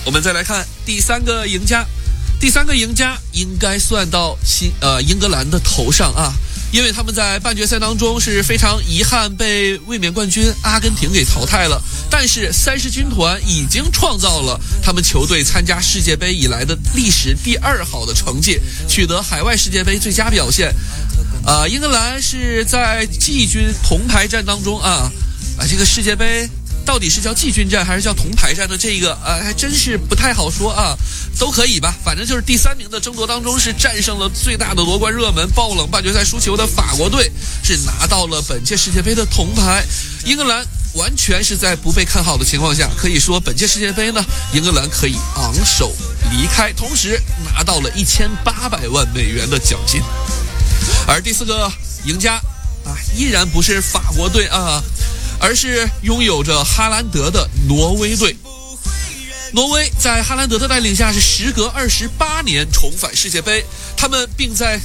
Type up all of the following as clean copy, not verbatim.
我们再来看第三个赢家，第三个赢家应该算到英格兰的头上啊，因为他们在半决赛当中是非常遗憾被卫冕冠军阿根廷给淘汰了，但是30军团已经创造了他们球队参加世界杯以来的历史第2好的成绩，取得海外世界杯最佳表现。英格兰是在季军铜牌战当中这个世界杯到底是叫季军战还是叫铜牌战的这个还真是不太好说啊，都可以吧，反正就是第3名的争夺当中是战胜了最大的夺冠热门爆冷半决赛输球的法国队，是拿到了本届世界杯的铜牌。英格兰完全是在不被看好的情况下，可以说本届世界杯呢，英格兰可以昂首离开，同时拿到了1800万美元的奖金。而第4个赢家依然不是法国队而是拥有着哈兰德的挪威队。挪威在哈兰德的带领下是时隔28年重返世界杯，他们并在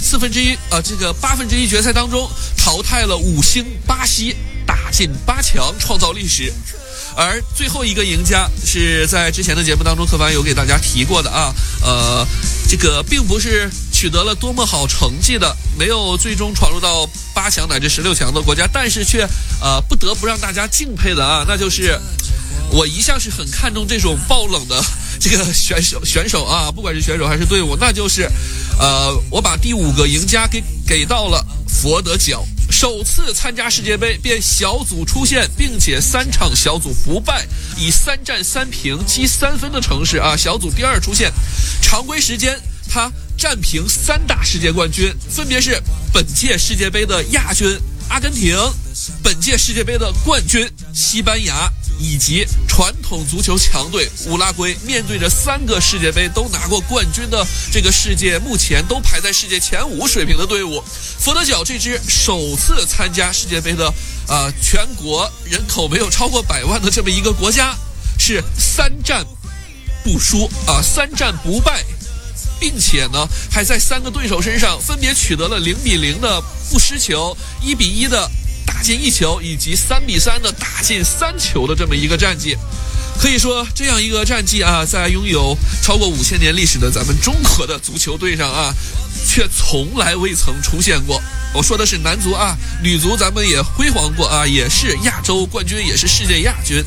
8分之一决赛当中淘汰了5星巴西，打进8强，创造历史。而最后一个赢家是在之前的节目当中柯凡有给大家提过的这个并不是取得了多么好成绩的，没有最终闯入到8强乃至16强的国家，但是却不得不让大家敬佩的那就是我一向是很看重这种爆冷的这个选手不管是选手还是队伍，那就是我把第5个赢家给到了佛得角，首次参加世界杯便小组出线，并且3场小组不败，以3战3平积3分的城市小组第2出现。常规时间他战平3大世界冠军，分别是本届世界杯的亚军阿根廷，本届世界杯的冠军西班牙，以及传统足球强队乌拉圭。面对着3个世界杯都拿过冠军的这个世界目前都排在世界前5水平的队伍，佛得角这支首次参加世界杯的全国人口没有超过100万的这么一个国家，是3战不输3战不败，并且呢还在3个对手身上分别取得了0-0的不失球，1-1的打进1球，以及3-3的打进3球的这么一个战绩。可以说这样一个战绩在拥有超过5000年历史的咱们中国的足球队上却从来未曾出现过。我说的是男足女足咱们也辉煌过也是亚洲冠军，也是世界亚军。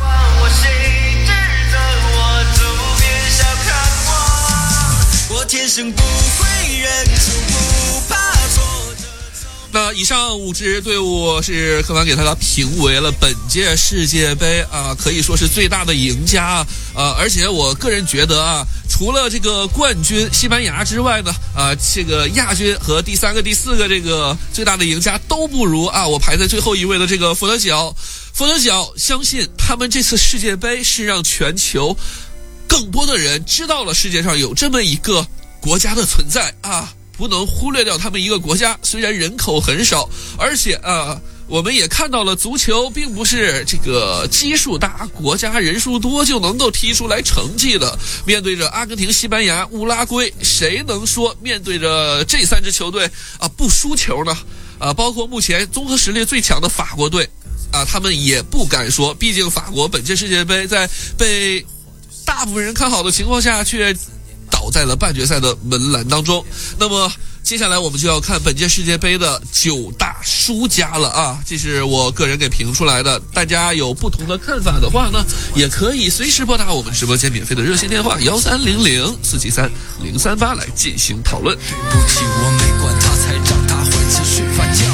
我天生不会认输，不怕挫折。那以上5支队伍是柯凡给他评为了本届世界杯可以说是最大的赢家而且我个人觉得除了这个冠军西班牙之外呢这个亚军和第3个第4个这个最大的赢家都不如我排在最后一位的这个佛得角。佛得角相信他们这次世界杯是让全球更多的人知道了世界上有这么一个国家的存在不能忽略掉他们一个国家，虽然人口很少，而且我们也看到了足球并不是这个基数大国家人数多就能够踢出来成绩的。面对着阿根廷、西班牙、乌拉圭，谁能说面对着这3支球队不输球呢？包括目前综合实力最强的法国队他们也不敢说，毕竟法国本届世界杯在被大部分人看好的情况下却倒在了半决赛的门栏当中。那么接下来我们就要看本届世界杯的9大输家了这是我个人给评出来的。大家有不同的看法的话呢，也可以随时拨打我们直播间免费的热线电话1300-473-038来进行讨论。对不起，我没管他，才长大会继续发酵。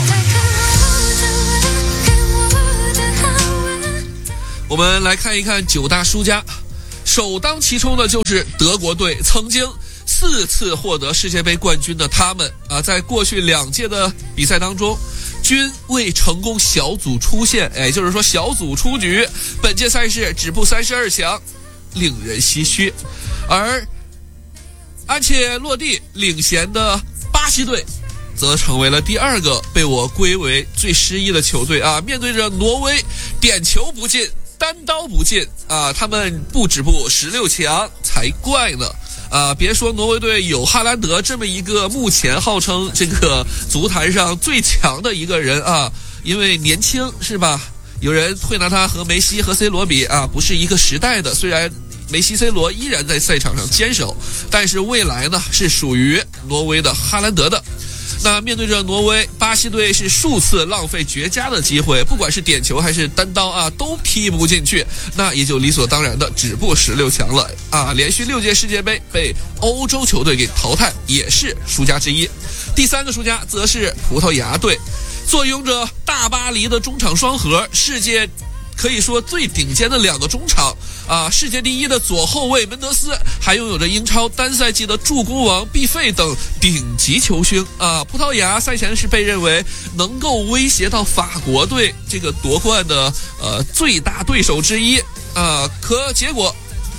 我们来看一看9大输家。首当其冲的就是德国队，曾经4次获得世界杯冠军的他们在过去2届的比赛当中均未成功小组出线，也就是说小组出局，本届赛事止步32强，令人唏嘘。而安切洛蒂领衔的巴西队则成为了第2个被我归为最失意的球队面对着挪威，点球不进，单刀不进他们不止步16强才怪呢别说挪威队有哈兰德这么一个目前号称这个足坛上最强的一个人因为年轻是吧，有人会拿他和梅西和 C 罗比不是一个时代的，虽然梅西、C 罗依然在赛场上坚守，但是未来呢是属于挪威的哈兰德的。那面对着挪威，巴西队是数次浪费绝佳的机会，不管是点球还是单刀啊，都踢不进去，那也就理所当然的止步16强了啊！连续6届世界杯被欧洲球队给淘汰，也是输家之一。第3个输家则是葡萄牙队，坐拥着大巴黎的中场双核，世界可以说最顶尖的2个中场啊，世界第1的左后卫门德斯，还拥有着英超单赛季的助攻王毕费等顶级球星啊。葡萄牙赛前是被认为能够威胁到法国队这个夺冠的最大对手之一啊，可结果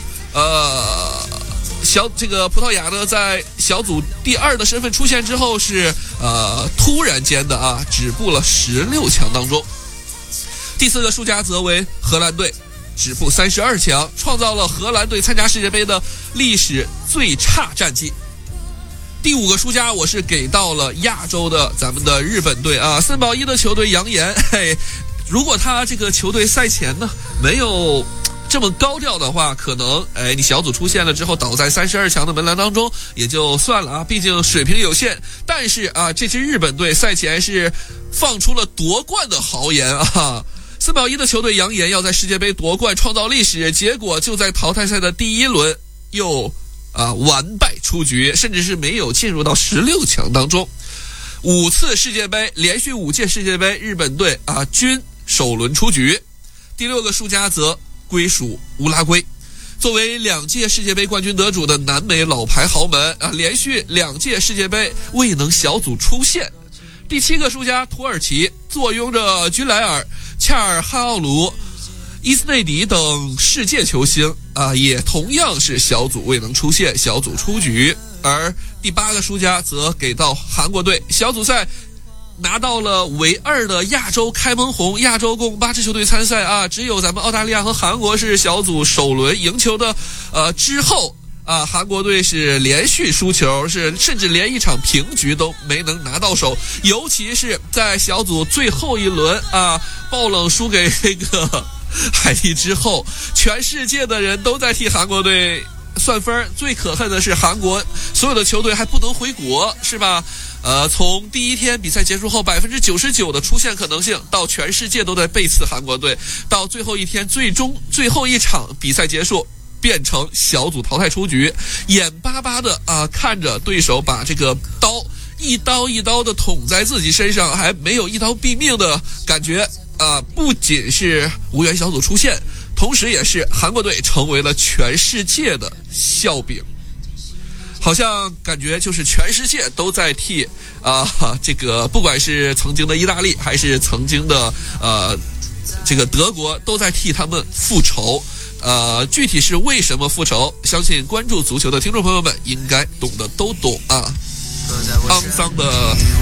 这个葡萄牙呢，在小组第2的身份出现之后是突然间的啊，止步了16强当中。第4个输家则为荷兰队，止步32强，创造了荷兰队参加世界杯的历史最差战绩。第5个输家我是给到了亚洲的咱们的日本队啊，森保一的球队扬言，如果他这个球队赛前呢没有这么高调的话，可能你小组出现了之后倒在32强的门栏当中也就算了啊，毕竟水平有限。但是啊，这支日本队赛前是放出了夺冠的豪言啊。森保一的球队扬言要在世界杯夺冠创造历史，结果就在淘汰赛的第1轮又完败出局，甚至是没有进入到16强当中。5次世界杯，连续5届世界杯，日本队均首轮出局。第6个输家则归属乌拉圭，作为2届世界杯冠军得主的南美老牌豪门连续2届世界杯未能小组出线。第7个输家土耳其，坐拥着居莱尔、恰尔汗奥鲁、伊斯内迪等世界球星也同样是小组未能出线，小组出局。而第8个输家则给到韩国队，小组赛拿到了唯2的亚洲开门红，亚洲共8支球队参赛只有咱们澳大利亚和韩国是小组首轮赢球的之后韩国队是连续输球，甚至连1场平局都没能拿到手，尤其是在小组最后1轮爆冷输给这个海地之后，全世界的人都在替韩国队算分。最可恨的是韩国所有的球队还不能回国，是吧？从第1天比赛结束后99%的出线可能性，到全世界都在背刺韩国队，到最后一天最后1场比赛结束变成小组淘汰出局，眼巴巴的看着对手把这个刀一刀一刀的捅在自己身上，还没有一刀毙命的感觉不仅是无缘小组出线，同时也是韩国队成为了全世界的笑柄。好像感觉就是全世界都在替这个不管是曾经的意大利还是曾经的这个德国，都在替他们复仇。具体是为什么复仇，相信关注足球的听众朋友们应该懂得都懂啊。肮脏的